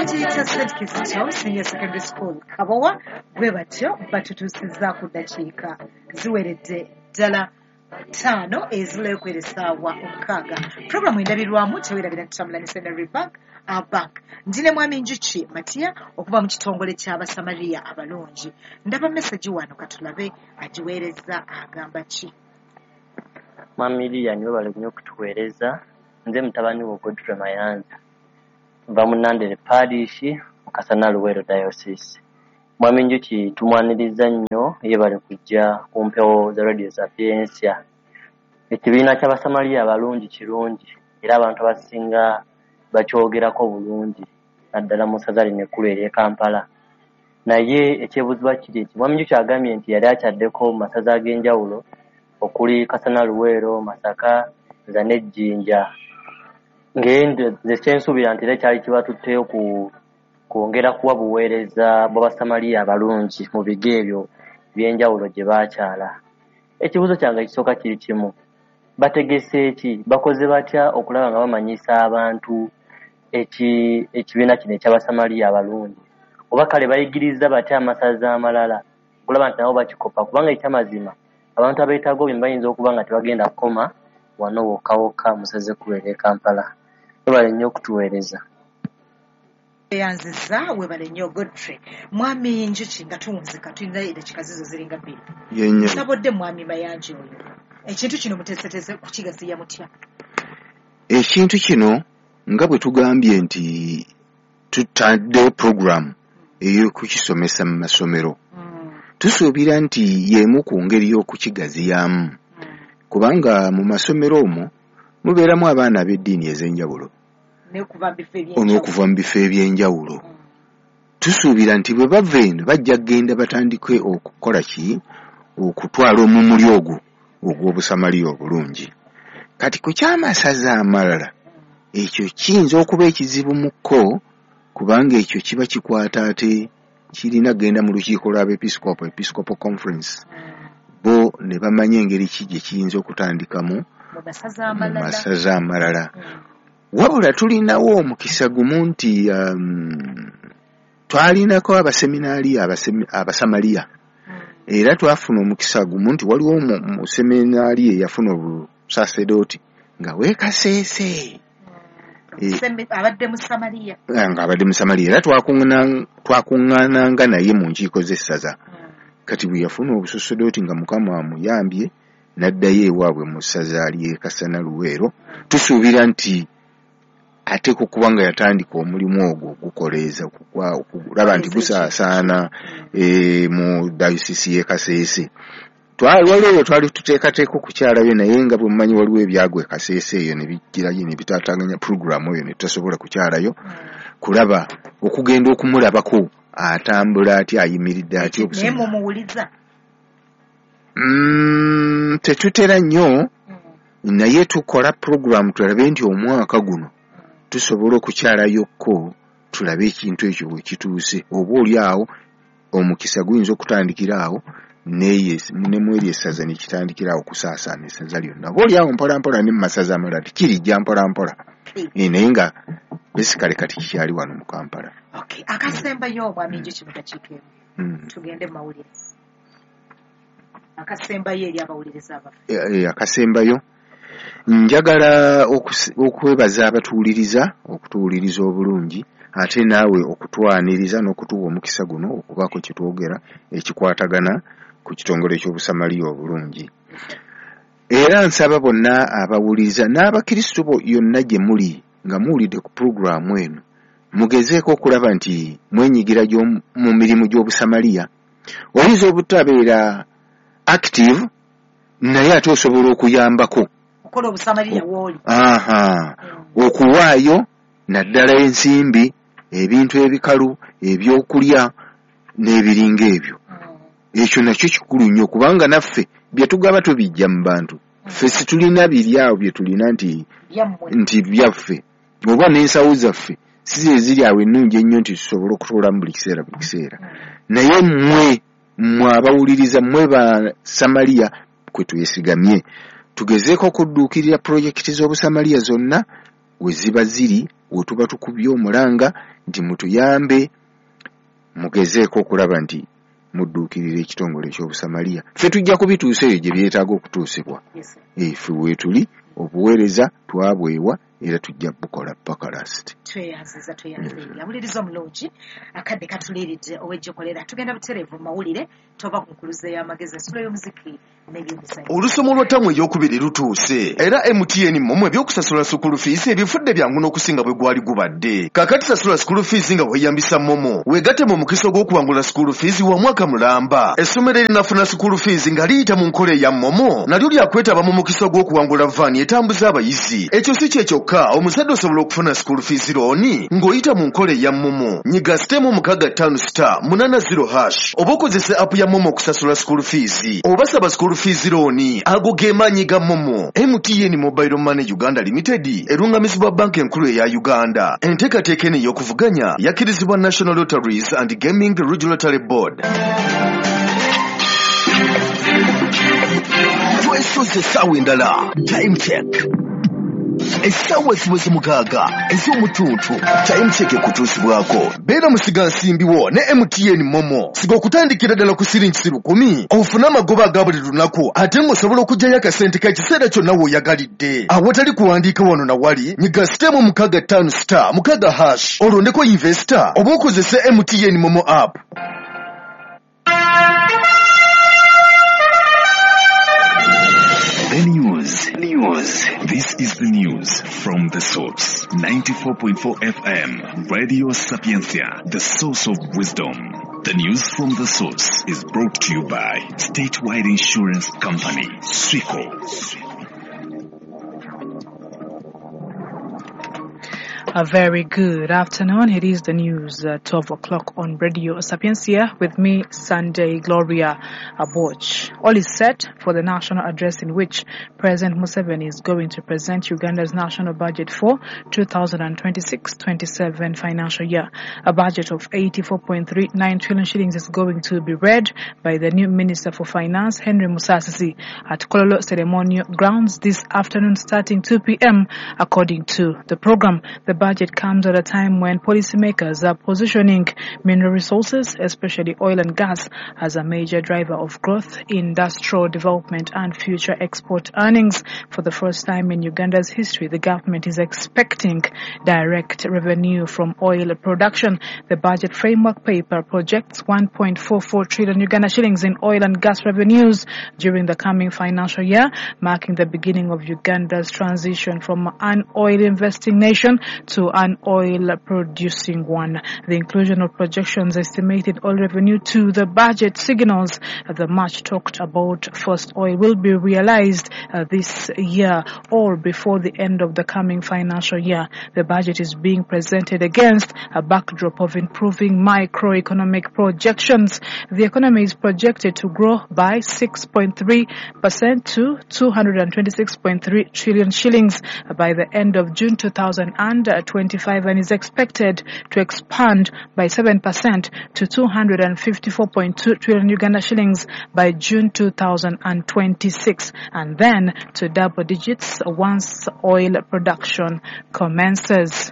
bagiyita St. Kizito Senior Secondary School Kabowa bwe batyo batutuusizza ku ddakiika ziweredde ddala 5 ezileekwera essaawa 6. Pulogulaamu endabirwamu teweerabira tutambula ne Scenery Bank Bank. Ndine Mwami Njuki Matiya okuva mu kitongole ky'Abasamaliya abalungi. Ndaba message wano katulabe agiweereza agamba ki? Mwami Liya niwe bali nnyo okutuweereza. Nze mutabani wo Godfrey Mayanza. Nva mu Nandere Parish mu Kasana Luweero Diocese. Mwami Njuki tumwaniriza nnyo ye bali kujja ku mpewo za Radio Sapiensia. Ekibiina ky'Abasamaliya abalungi kirungi era abantu abasinga bakyogerako bulungi naddala mu ssaza lino ekkulu ery'e Kampala. Naye ekyebuuzibwa kiri nti Mwami Njuki agambye nti yali akyaddeko mu masaza ag'enjawulo okuli Kasana Luweero, Masaka, Nza n'Ejjinja. Nze kyensuubira nti era kyali kibatutteyo kwongera kuwa buweereza bw'Abasamaliya abalungi mu bigo ebyo by'enjawulo gye baakyala. Ekibuuzo kyange kisooka kiri kimu. Bategese ki? Bakoze batya okulaba nga bamanyisa abantu ekibiina kino eky'Abasamaliya abalungi? Oba kale bayigiriza batya amasaza amalala okulaba nti nabo bakikopa? Kubanga ekyamazima abantu abeetaaga obyo bayinza okuba nga tebagenda kukoma wano wokka musaze kubeera e Kampala. Webale nnyo okutuweereza. Yanziza webale nnyo Godfrey. Mwami Njuki nga tuwunzika tulina eddakiika zizo ziringa 2. Yenye. Sabodde Mwami Mayanja oyo. Ekintu kino muteeseteese kukigaziya mutya? Ekintu kino nga bwe tugambye nti tutadde program ey'okukisomesa mu masomero. Tusuubira nti y'emu ku ngeri y'okukigaziyaamu. Kubanga mu masomero omwo mubeeramu abaana b'eddiini ez'enjawulo. N'okuva mu bifo eby'enjawulo. Tusuubira nti bwe bava eno bajja kgenda batandike okukola ki? Okutwala omumuli ogwo ogw'Obusamaliya obulungi. Kati ku ky'amasaza amalala ekyo kiyinza okuba ekizibu mu kko kubanga ekyo kiba kikwata ate kirina genda mu lukiiko lw'Abepiskopo, Episcopal Conference. Bo ne bamanya engeri ki gye kiyinza okutandikamu mu masaza amalala. Wabula tulinawo omukisa gumu nti twalinako abaseminaali Abasamaliya. Era twafuna omukisa gumu nti waliwo mu seminaali eyafuna obusasedooti nga weekaseese. Abadde mu Samaliya. Nga abadde mu Samaliya. Era twakuŋŋaananga naye mu nkiiko z'essaza. Kati bwe yafuna obusasedooti nga Mukama amuyambye n'addayo ewaabwe mu ssaza ly'e Kasana Luweero. Tusuubira nti ate kuba nga yatandika omulimu ogwo gukoleeza okulaba nti gusaasaana mu dayosisi y'e Kasese. Waliwo twali tuteekateeka okukyalayo naye nga bwe mumanyi waliwo ebyagwa e Kasese eyo ne bijjirayo ne bitaataganya pulogulaamu eyo ne tutasobola kukyalayo kulaba okugenda okumulabako atambula atya ayimiridde atya naye mumuwuliza? Tetutera nnyo naye tukola pulogulaamu tulabe nti omwaka guno tusobola okukyalayokko tulabe ekintu ekyo bwe kituuse. Oba oli awo omukisa guyinza okutandikira awo ne mweri essaza ne kitandikira awo kusaasaana essaza lyonna. Oba oli awo mpolampola ne mu masaza amalala kirijja mpolampola. Naye nga besikale kati kikyali wano mu Kampala. Okay. Akasembayo Mwami Njuki mu dakiika emu. Tugende mu mawulire. Akasembayo eri abawuliriza abaffe. Akasembayo njagala okwebaza abatuwuliriza okutuwuliriza obulungi ate naawe okutwaniriza n'okutuwa omukisa guno okubaako kye twogera ekikwatagana ku kitongole ky'Obusamaliya obulungi. Era nsaba bonna abawuliriza n'Abakristo yonna gye muli nga muwulidde ku pulogulaamu eno mugezeeko okulaba nti mwenyigira mu mirimu gy'Obusamaliya. Oyinza obutabeera active naye ate osobola okuyambako okukola Obusamaliya w'oli. Okuwaayo naddala ensimbi, ebintu ebikalu, ebyokulya n'ebiringa ebyo. Ekyo nakyo kikulu nnyo kubanga naffe bye tugaba tubijja mu bantu. Ffe situlina biri awo bye tulina nti byaffe. Oba n'ensawo zaffe si ze ziri awo ennungi ennyo nti tusobola okutuulamu buli kiseera. Naye mmwe abawuliriza mmwe ba Samaliya kwe twesigamye tugezeeko okudduukirira pulojekiti z'Obusamaliya zonna we ziba ziri wetuba tukubye omulanga nti mutuyambe mugezeeko okulaba nti mudduukirira ekitongole ekyobusamaliya. Ffe tujja kubituusa eyo gye byetaaga okutuusibwa. Ffe weetuli obuweereza twabwewa era tujja bukola paka last. Tweyanziza awuliriza omulungi akadde katuliiridde ow'ejjokolera tugenda butereevu mawulire toba ku nkuluze y'amagezi ensula y'omuziki n'ebyemizannyo. Olusomo lwa ttamu eryokubiri lutuuse era MTN momu ebyokusasula sukulu fiisi ebifudde byangu n'okusinga bwe gwali gubadde. Kaakati sasula sukulu fiisi nga weeyambisa momo weegattemu omukisa gw'okuwangula sukulu fiisi wa mwaka mulamba. Essomero erinafuna sukulu fiisi nga liyita mu nkola eya momo nalyo lyakwetaba mu mukisa gw'okuwangula vaani etambuza abayizi. Ekyo si kye kyokka omuzadde osobola okufuna sukulu fiisi looni ng'oyita mu nkola eya momo. Nyiga sitemu 65*80# oba okozese apu ya momo okusasula sukulu fiisi oba saba sukulu fiisi looni. Ago ge maanyi ga momo. MTN Mobile Money Uganda Limited erungamizibwa banka enkulu eya Uganda. Enteekateeka eno ey'okuvuganya yakkirizibwa National Lotteries and Gaming Regulatory Board. Twesoze essaawa endala time check. Essaawa eziweze 6 ez'omutuntu time check ekutuusibwako. Beera musigansimbiwo ne MTN momo. Siga okutandikira ddala ku siringi 10 ofune amagoba aga buli lunaku ate ng'osobola okuggyayo akasente ka kiseera kyonna w'oyagalidde. Awatali kuwandiika wano na wali nyiga sitemu 65*6# olondeko investor oba okozese MTN momo app. The news. This is the news from the source. 94.4 FM, Radio Sapiencia, the source of wisdom. The news from the source is brought to you by Statewide Insurance Company, Swico. A very good afternoon. It is the news 12 o'clock on Radio Sapiencia with me, Sunday Gloria Aboch. All is set for the national address in which President Museveni is going to present Uganda's national budget for 2026-27 financial year. A budget of 84.39 trillion shillings is going to be read by the new Minister for Finance, Henry Musasisi, at Kololo Ceremonial Grounds this afternoon starting 2 p.m. according to the program. The budget comes at a time when policymakers are positioning mineral resources, especially oil and gas, as a major driver of growth, industrial development and future export earnings. For the first time in Uganda's history, the government is expecting direct revenue from oil production. The budget framework paper projects 1.44 trillion Uganda shillings in oil and gas revenues during the coming financial year, marking the beginning of Uganda's transition from an oil investing nation to an oil-producing one. The inclusion of projections estimated oil revenue to the budget signals the much talked about first oil will be realized this year or before the end of the coming financial year. The budget is being presented against a backdrop of improving microeconomic projections. The economy is projected to grow by 6.3% to 226.3 trillion shillings by the end of June 2025 and is expected to expand by 7% to 254.2 trillion Uganda shillings by June 2026 and then to double digits once oil production commences.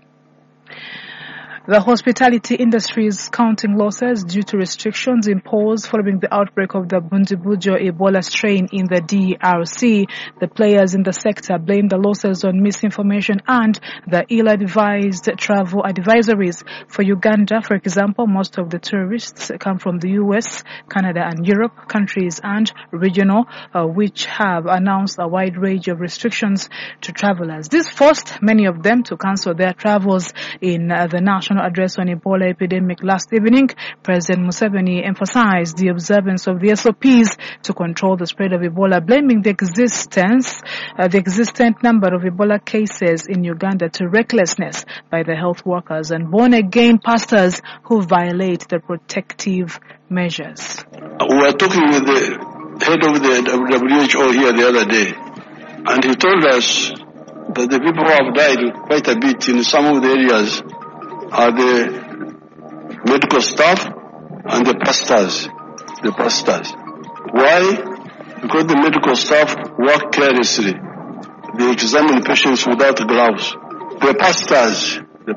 The hospitality industry is counting losses due to restrictions imposed following the outbreak of the Bundibujo Ebola strain in the DRC. The players in the sector blame the losses on misinformation and the ill-advised travel advisories. For Uganda, for example, most of the tourists come from the US, Canada and Europe countries and regional, which have announced a wide range of restrictions to travelers. This forced many of them to cancel their travels. In the national address on Ebola epidemic last evening, President Museveni emphasized the observance of the SOPs to control the spread of Ebola, blaming the existent number of Ebola cases in Uganda to recklessness by the health workers and born-again pastors who violate the protective measures. We were talking with the head of the WHO here the other day, and he told us that the people who have died quite a bit in some of the areas are the medical staff and the pastors. Why? Because the medical staff work carelessly. They examine patients without gloves. the pastors, the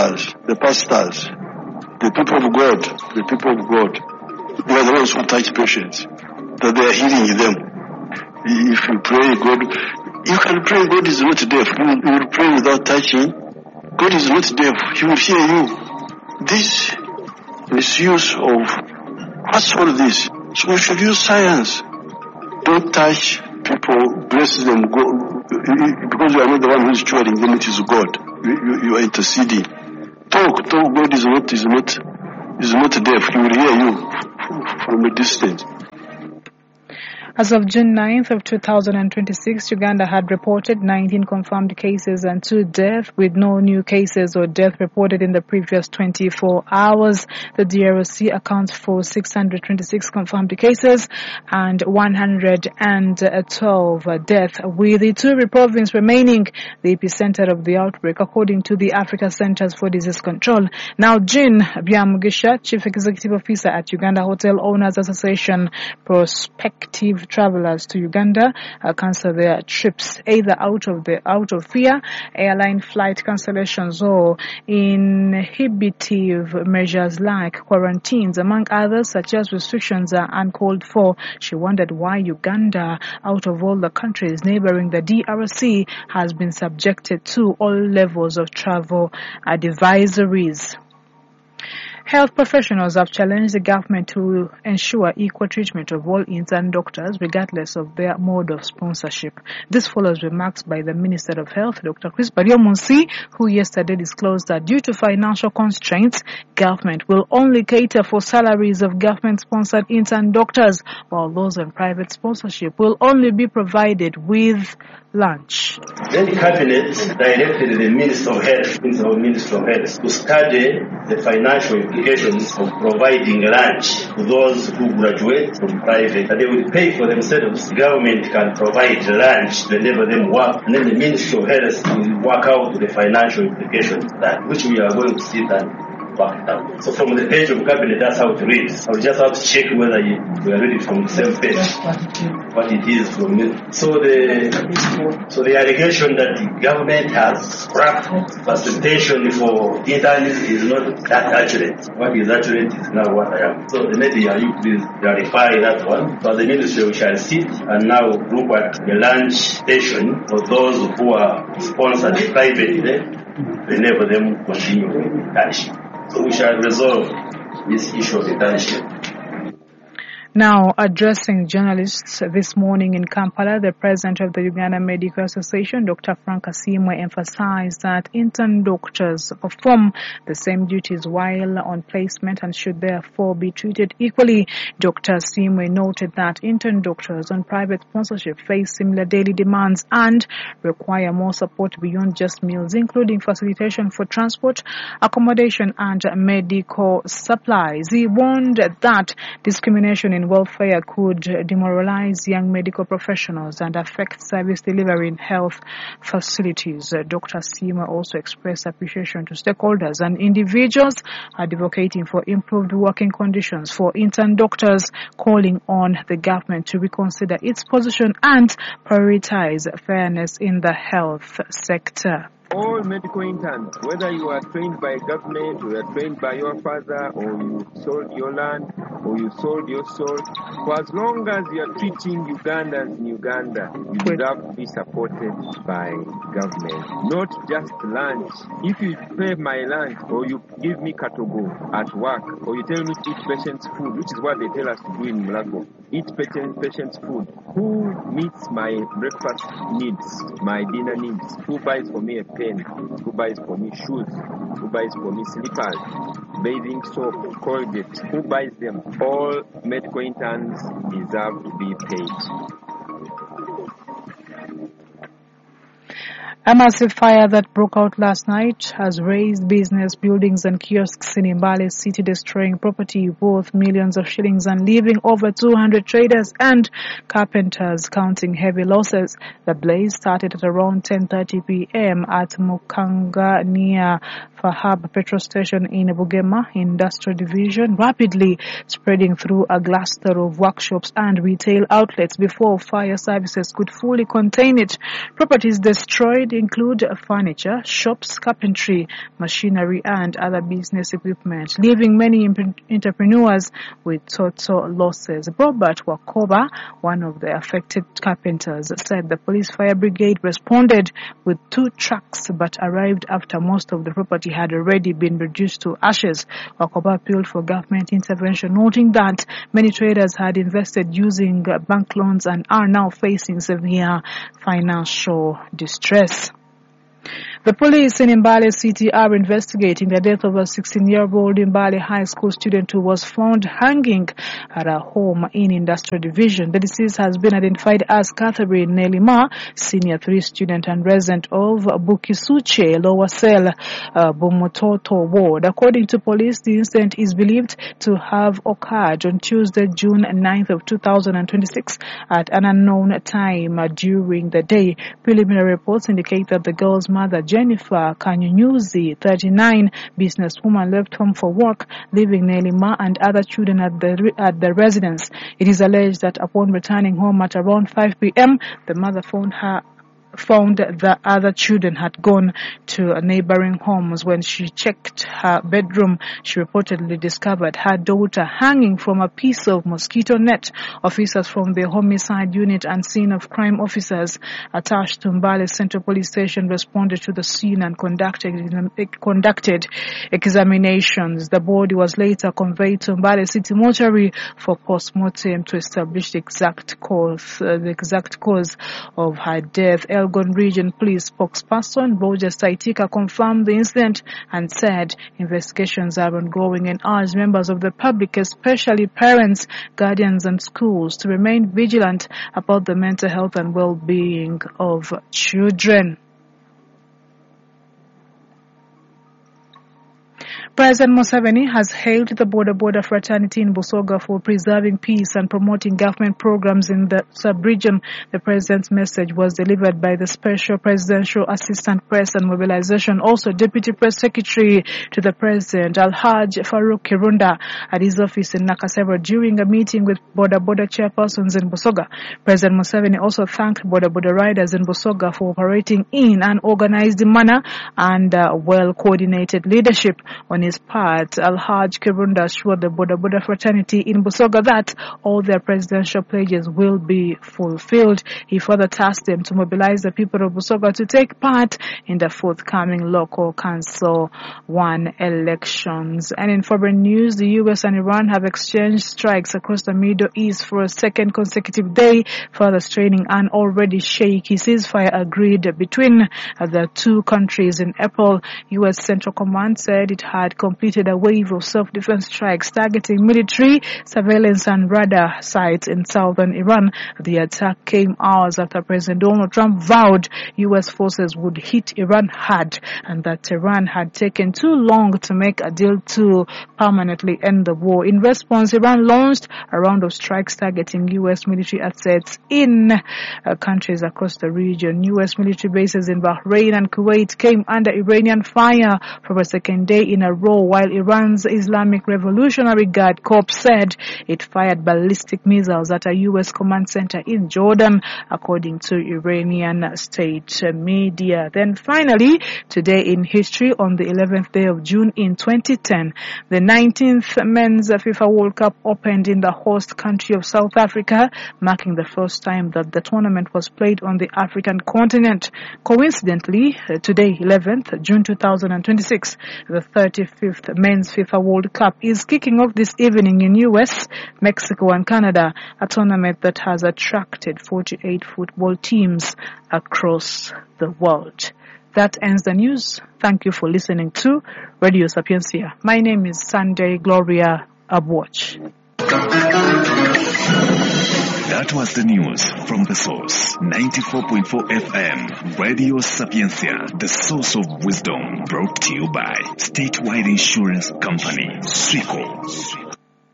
people of God, they are the ones who touch patients, that they are healing them. If you pray, God, you can pray, God is not deaf. You will pray without touching. God is not deaf. He will hear you. This misuse of, what's all this? So we should use science. Don't touch people, bless them, because you are not the one who is curing them, it is God. You are interceding. Talk. God is not deaf. He will hear you from a distance. As of June 9th of 2026, Uganda had reported 19 confirmed cases and 2 deaths, with no new cases or death reported in the previous 24 hours. The DRC accounts for 626 confirmed cases and 112 deaths, with the Ituri province remaining the epicenter of the outbreak, according to the Africa Centers for Disease Control. Now, Jean Byamugisha, Chief Executive Officer at Uganda Hotel Owners Association, prospective travelers to Uganda cancel their trips either out of fear, airline flight cancellations, or inhibitive measures like quarantines, among others, such as restrictions are uncalled for. She wondered why Uganda, out of all the countries neighboring the DRC, has been subjected to all levels of travel advisories. Health professionals have challenged the government to ensure equal treatment of all intern doctors regardless of their mode of sponsorship. This follows remarks by the Minister of Health, Dr. Chris Baryomunsi, who yesterday disclosed that due to financial constraints, government will only cater for salaries of government-sponsored intern doctors, while those on private sponsorship will only be provided with lunch. Then the Cabinet directed the Minister of Health to study the financial implications of providing lunch to those who graduate from private. They will pay for themselves. The government can provide lunch to enable them work, and then the Ministry of Health will work out the financial implications of that, which we are going to see that. So from the page of Cabinet, that's how it reads. I will just have to check whether we are reading from the same page, what it is from it. So the allegation that the government has scrapped facilitation for interns is not that accurate. What is accurate is now what I am. So maybe you please clarify that one. But the ministry shall sit and now look at the lunch station for those who are sponsored privately, enable them to continue with internship. So we shall resolve this issue of internship. Now, addressing journalists this morning in Kampala, the president of the Uganda Medical Association, Dr. Frank Asimwe, emphasized that intern doctors perform the same duties while on placement and should therefore be treated equally. Dr. Asimwe noted that intern doctors on private sponsorship face similar daily demands and require more support beyond just meals, including facilitation for transport, accommodation, and medical supplies. He warned that discrimination in welfare could demoralize young medical professionals and affect service delivery in health facilities. Dr. Sima also expressed appreciation to stakeholders and individuals advocating for improved working conditions for intern doctors, calling on the government to reconsider its position and prioritize fairness in the health sector. All medical interns, whether you are trained by government, or you are trained by your father, or you sold your land, or you sold your soul, for as long as you are treating Ugandans in Uganda, you deserve to be supported by government, not just lunch. If you pay my lunch, or you give me katogo at work, or you tell me to eat patient's food, which is what they tell us to do in Mulago, eat patient's food, who meets my breakfast needs, my dinner needs, who buys for me a pen, who buys for me shoes, who buys for me slippers, bathing soap, Colgate, who buys them? All medical interns deserve to be paid. A massive fire that broke out last night has razed business buildings and kiosks in Mbale City, destroying property worth millions of shillings and leaving over 200 traders and carpenters counting heavy losses. The blaze started at around 10:30 p.m. at Mukanga near Fahab petrol station in Bugema Industrial Division, rapidly spreading through a cluster of workshops and retail outlets before fire services could fully contain it. Properties destroyed destroyed include furniture, shops, carpentry, machinery, and other business equipment, leaving many entrepreneurs with total losses. Robert Wakoba, one of the affected carpenters, said the police fire brigade responded with 2 trucks but arrived after most of the property had already been reduced to ashes. Wakoba appealed for government intervention, noting that many traders had invested using bank loans and are now facing severe financial distress. The police in Mbale City are investigating the death of a 16-year-old Mbale High School student who was found hanging at a home in Industrial Division. The deceased has been identified as Catherine Nelima, Senior 3 student and resident of Bukisuche, Lower Cell, Bumototo Ward. According to police, the incident is believed to have occurred on Tuesday, June 9th of 2026 at an unknown time during the day. Preliminary reports indicate that the girl's mother, Jennifer Kanyunyuzi, 39, businesswoman, left home for work, leaving Nelima and other children at the residence. It is alleged that upon returning home at around 5 p.m., the mother found the other children had gone to neighboring homes. When she checked her bedroom, she reportedly discovered her daughter hanging from a piece of mosquito net. Officers from the homicide unit and scene of crime officers attached to Mbale Central Police Station responded to the scene and conducted examinations. The body was later conveyed to Mbale City Mortuary for post-mortem to establish the exact cause of her death. Elgon Region Police spokesperson Roger Saitika confirmed the incident and said investigations are ongoing and urged members of the public, especially parents, guardians and schools, to remain vigilant about the mental health and well-being of children. President Museveni has hailed the border fraternity in Busoga for preserving peace and promoting government programs in the sub-region. The president's message was delivered by the Special Presidential Assistant Press and Mobilization, also Deputy Press Secretary to the President, Alhaj Farouk Kirunda, at his office in Nakasero during a meeting with border chairpersons in Busoga. President Museveni also thanked border riders in Busoga for operating in an organized manner and well-coordinated leadership. On his part, Alhaj Kirunda assured the border fraternity in Busoga that all their presidential pledges will be fulfilled. He further tasked them to mobilize the people of Busoga to take part in the forthcoming local council 1 elections. And in foreign news, the U.S. and Iran have exchanged strikes across the Middle East for a second consecutive day, further straining an already shaky ceasefire agreed between the two countries in April. U.S. Central Command said it had completed a wave of self-defense strikes targeting military, surveillance and radar sites in southern Iran. The attack came hours after President Donald Trump vowed U.S. forces would hit Iran hard and that Iran had taken too long to make a deal to permanently end the war. In response, Iran launched a round of strikes targeting U.S. military assets in countries across the region. U.S. military bases in Bahrain and Kuwait came under Iranian fire for a second day in a row, while Iran's Islamic Revolutionary Guard Corps said it fired ballistic missiles at a U.S. command center in Jordan, according to Iranian state media. Then finally, today in history, on the 11th day of June in 2010, the 19th Men's FIFA World Cup opened in the host country of South Africa, marking the first time that the tournament was played on the African continent. Coincidentally, today, 11th June 2026, the 35th Men's FIFA World Cup is kicking off this evening in US, Mexico and Canada, a tournament that has attracted 48 football teams across the world. That ends the news. Thank you for listening to Radio Sapiencia. My name is Sunday Gloria Abwatch. That was the news from The Source. 94.4 FM, Radio Sapiencia, the source of wisdom, brought to you by Statewide Insurance Company, Swico.